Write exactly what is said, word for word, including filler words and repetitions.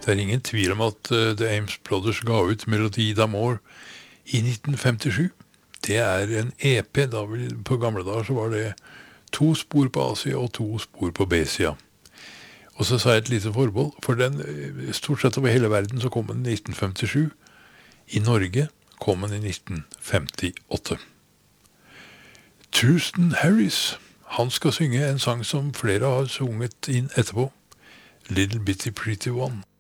Det er ingen tvil om at uh, The Ames Brothers ga ut Melodi d'Amour i nitten femtisju. Det er en E P, da vil, på gamle dager så var det to spor på A-sida og to spor på B-sida. Og så sa jeg et lite forbehold, for den, stort sett over hele verden så kom den i nitten femtisju. I Norge kom den i nitten femtiåtte. Thurston Harris, han skal synge en sang som flere har sunget inn etterpå. Little Bitty Pretty One.